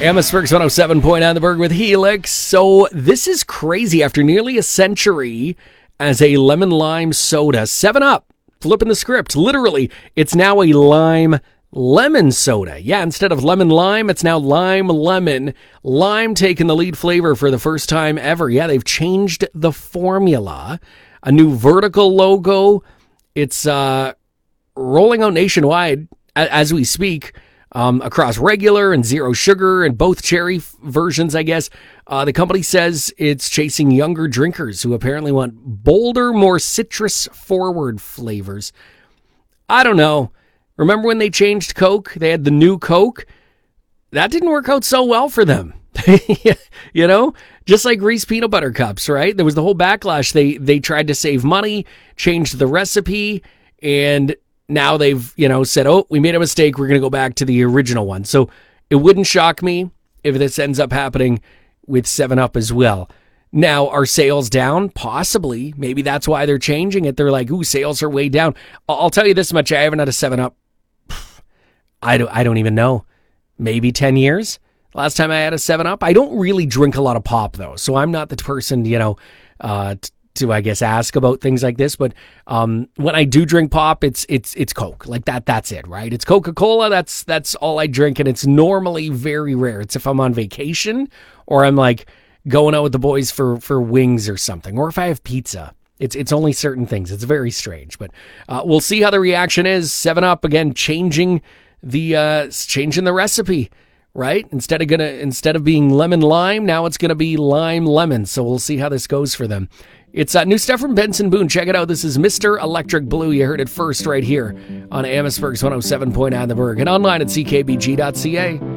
Amherstburg's 107.9 The Berg with Helix. So this is crazy. After nearly a century as a lemon lime soda, 7-Up, flipping the script. Literally, it's now a lime lemon soda. Yeah, instead of lemon lime, it's now lime lemon. Lime taking the lead flavor for the first time ever. Yeah, they've changed the formula. A new vertical logo. It's rolling out nationwide as we speak. Across regular and zero sugar and both cherry versions, I guess. The company says it's chasing younger drinkers who apparently want bolder, more citrus-forward flavors. I don't know. Remember when they changed Coke? They had the new Coke? That didn't work out so well for them. You know? Just like Reese peanut butter cups, right? There was the whole backlash. They tried to save money, changed the recipe, and now they've, said, oh, we made a mistake. We're going to go back to the original one. So it wouldn't shock me if this ends up happening with 7-Up as well. Now, are sales down? Possibly. Maybe that's why they're changing it. They're like, ooh, sales are way down. I'll tell you this much. I haven't had a 7-Up. I don't even know. Maybe 10 years. Last time I had a 7-Up. I don't really drink a lot of pop, though. So I'm not the person, to, I guess, ask about things like this. But when I do drink pop, it's Coke. Like that's it, right? It's Coca-Cola. That's all I drink. And it's normally very rare. It's if I'm on vacation or I'm like going out with the boys for wings or something, or if I have pizza. It's only certain things. It's very strange. But we'll see how the reaction is. 7-Up, again, changing the recipe. Right? Instead of being lemon lime, now it's going to be lime lemon. So we'll see how this goes for them. It's new stuff from Benson Boone. Check it out. This is Mr. Electric Blue. You heard it first right here on Amherstburg's 107.9 The Berg and online at ckbg.ca.